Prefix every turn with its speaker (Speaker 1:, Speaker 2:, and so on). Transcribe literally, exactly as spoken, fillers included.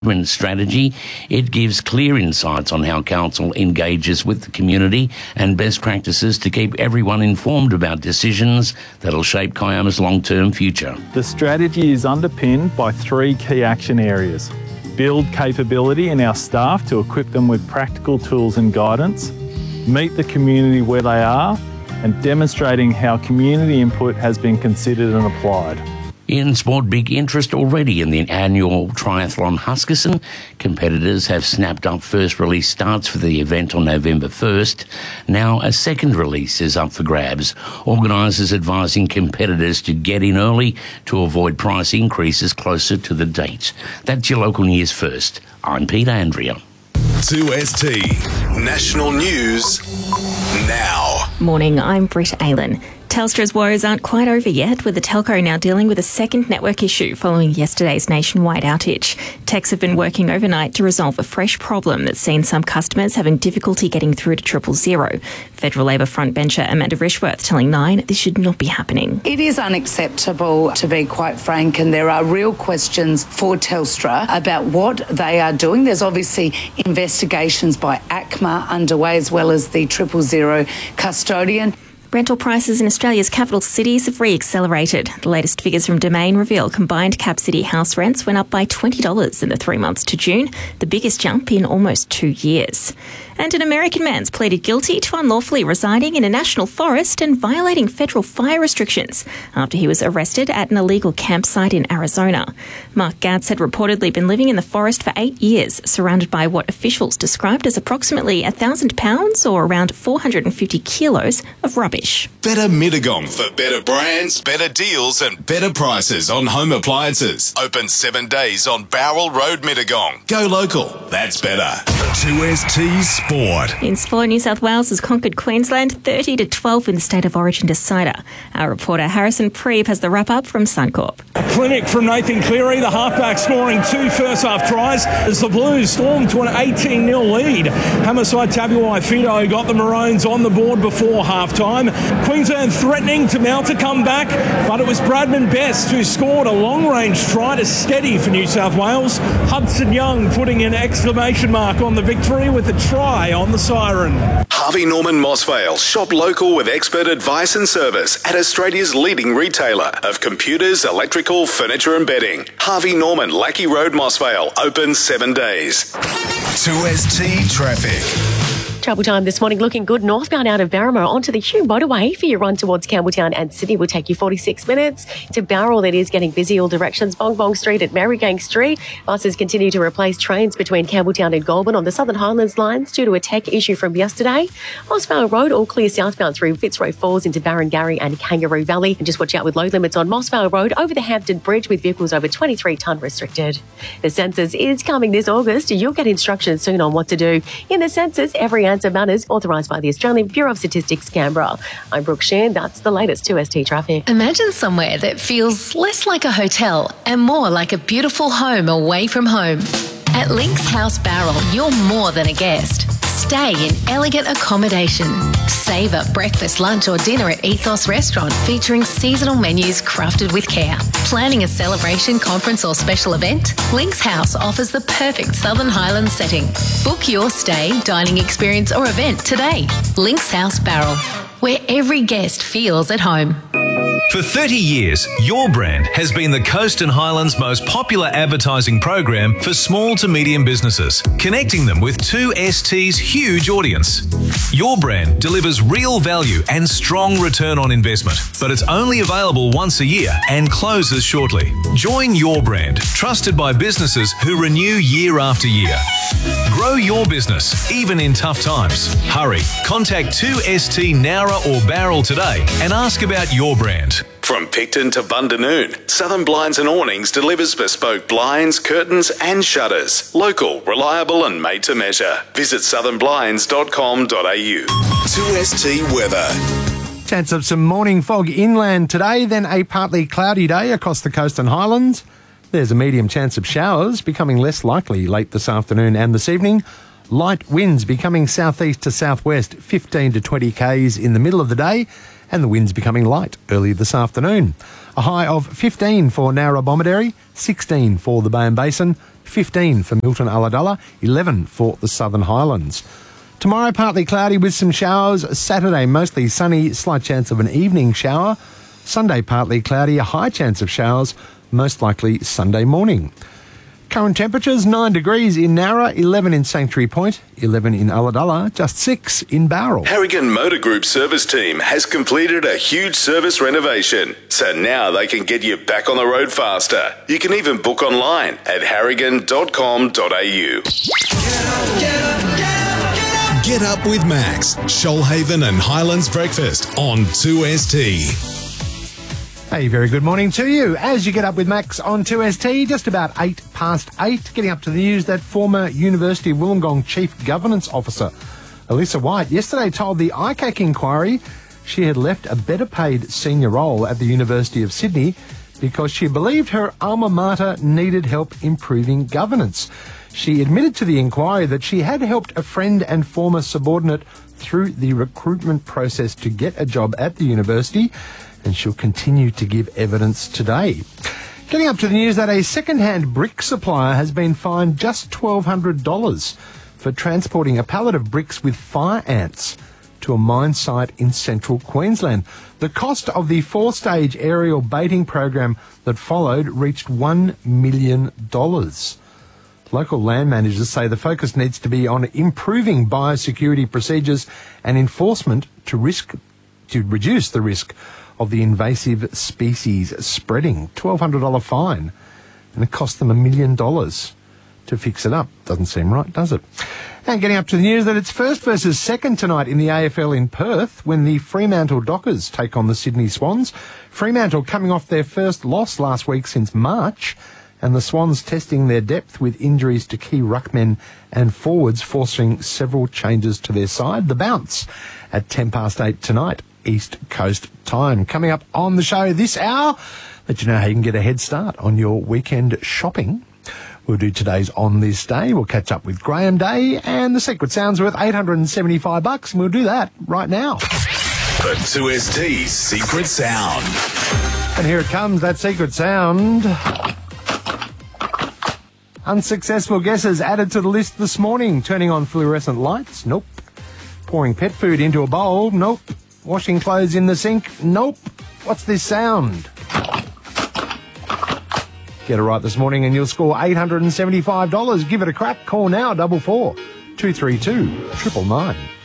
Speaker 1: strategy. It gives clear insights on how council engages with the community and best practices to keep everyone informed about decisions that'll shape Kiama's long-term future.
Speaker 2: The strategy is underpinned by three key action areas. Build capability in our staff to equip them with practical tools and guidance, meet the community where they are, and demonstrating how community input has been considered and applied.
Speaker 1: In sport, big interest already in the annual Triathlon Huskisson. Competitors have snapped up first release starts for the event on November first. Now a second release is up for grabs. Organisers advising competitors to get in early to avoid price increases closer to the date. That's your local news first. I'm Peter Andrea.
Speaker 3: two S T National News now.
Speaker 4: Morning, I'm Britt Aylan. Telstra's woes aren't quite over yet, with the telco now dealing with a second network issue following yesterday's nationwide outage. Techs have been working overnight to resolve a fresh problem that's seen some customers having difficulty getting through to triple zero. Federal Labor frontbencher Amanda Rishworth telling Nine this should not be happening.
Speaker 5: It is unacceptable, to be quite frank, and there are real questions for Telstra about what they are doing. There's obviously investigations by A C M A underway, as well as the triple zero custodian.
Speaker 4: Rental prices in Australia's capital cities have re-accelerated. The latest figures from Domain reveal combined cap city house rents went up by twenty dollars in the three months to June, the biggest jump in almost two years. And an American man's pleaded guilty to unlawfully residing in a national forest and violating federal fire restrictions after he was arrested at an illegal campsite in Arizona. Mark Gatz had reportedly been living in the forest for eight years, surrounded by what officials described as approximately one thousand pounds or around four hundred fifty kilos of rubbish.
Speaker 3: Better Mittagong for better brands, better deals and better prices on home appliances. Open seven days on Bowral Road, Mittagong. Go local. That's better. two S T Sport.
Speaker 4: In sport, New South Wales has conquered Queensland thirty to twelve in the State of Origin decider. Our reporter Harrison Preeb has the wrap-up from Suncorp.
Speaker 6: A clinic from Nathan Cleary, the halfback scoring two first-half tries as the Blues stormed to an eighteen nil lead. Homicide Tabuai Fido got the Maroons on the board before half-time. Queensland threatening to mount a comeback, but it was Bradman Best who scored a long-range try to steady for New South Wales. Hudson Young putting an exclamation mark on the victory with a try on the siren.
Speaker 3: Harvey Norman Mossvale. Shop local with expert advice and service at Australia's leading retailer of computers, electrical, furniture and bedding. Harvey Norman, Lackey Road, Mossvale. Open seven days. two S T Traffic.
Speaker 7: Travel time this morning looking good northbound out of Barramar onto the Hume motorway for your run towards Campbelltown and Sydney will take you forty-six minutes. To Bowral, that is getting busy all directions. Bong Bong Street at Marygang Street. Buses continue to replace trains between Campbelltown and Goulburn on the Southern Highlands lines due to a tech issue from yesterday. Mossvale Road, all clear southbound through Fitzroy Falls into Barrengarry and Kangaroo Valley. And just watch out with load limits on Mossvale Road over the Hampton Bridge with vehicles over twenty-three tonne restricted. The census is coming this August. You'll get instructions soon on what to do. In the census, every answer matters, authorised by the Australian Bureau of Statistics, Canberra. I'm Brooke Sheehan. That's the latest two S T traffic.
Speaker 8: Imagine somewhere that feels less like a hotel and more like a beautiful home away from home. At Links House Barrel, you're more than a guest. Stay in elegant accommodation. Savour breakfast, lunch or dinner at Ethos Restaurant featuring seasonal menus crafted with care. Planning a celebration, conference or special event? Links House offers the perfect Southern Highlands setting. Book your stay, dining experience or event today. Links House Barrel, where every guest feels at home.
Speaker 9: For thirty years, Your Brand has been the Coast and Highlands' most popular advertising program for small to medium businesses, connecting them with two S T's huge audience. Your Brand delivers real value and strong return on investment, but it's only available once a year and closes shortly. Join Your Brand, trusted by businesses who renew year after year. Grow your business, even in tough times. Hurry, contact two S T Nowra or Barrel today and ask about Your Brand.
Speaker 3: From Picton to Bundanoon, Southern Blinds and Awnings delivers bespoke blinds, curtains and shutters. Local, reliable and made to measure. Visit southern blinds dot com dot a u. two S T weather.
Speaker 10: Chance of some morning fog inland today, then a partly cloudy day across the coast and highlands. There's a medium chance of showers, becoming less likely late this afternoon and this evening. Light winds becoming southeast to southwest, fifteen to twenty k's in the middle of the day, and the winds becoming light early this afternoon. A high of fifteen for Nowra Bomaderry, sixteen for the Bowen Basin, fifteen for Milton Ulladulla, eleven for the Southern Highlands. Tomorrow, partly cloudy with some showers. Saturday, mostly sunny, slight chance of an evening shower. Sunday, partly cloudy, a high chance of showers, most likely Sunday morning. Current temperatures, nine degrees in Nowra, eleven in Sanctuary Point, eleven in Ulladulla, just six in Bowral.
Speaker 3: Harrigan Motor Group service team has completed a huge service renovation, so now they can get you back on the road faster. You can even book online at harrigan dot com dot a u.
Speaker 11: Get up with Max, Shoalhaven and Highlands Breakfast on two S T.
Speaker 10: Hey, very good morning to you. As you get up with Max on two S T, just about eight past eight, getting up to the news that former University of Wollongong Chief Governance Officer Alyssa White yesterday told the I C A C inquiry she had left a better paid senior role at the University of Sydney because she believed her alma mater needed help improving governance. She admitted to the inquiry that she had helped a friend and former subordinate through the recruitment process to get a job at the university, and she'll continue to give evidence today. Getting up to the news that a second-hand brick supplier has been fined just twelve hundred dollars for transporting a pallet of bricks with fire ants to a mine site in central Queensland. The cost of the four-stage aerial baiting program that followed reached one million dollars. Local land managers say the focus needs to be on improving biosecurity procedures and enforcement to risk to reduce the risk of the invasive species spreading. twelve hundred dollars fine, and it cost them a million dollars to fix it up. Doesn't seem right, does it? And getting up to the news that it's first versus second tonight in the A F L in Perth when the Fremantle Dockers take on the Sydney Swans. Fremantle coming off their first loss last week since March, and the Swans testing their depth with injuries to key ruckmen and forwards, forcing several changes to their side. The bounce at ten past eight tonight, East Coast time. Coming up on the show this hour, let you know how you can get a head start on your weekend shopping. We'll do today's On This Day. We'll catch up with Graham Day, and the Secret Sound's worth eight hundred seventy-five bucks, and we'll do that right now.
Speaker 3: The two S T Secret Sound.
Speaker 10: And here it comes, that Secret Sound. Unsuccessful guesses added to the list this morning. Turning on fluorescent lights? Nope. Pouring pet food into a bowl? Nope. Washing clothes in the sink? Nope. What's this sound? Get it right this morning and you'll score eight hundred seventy-five dollars. Give it a crack. Call now, double four two three two triple nine.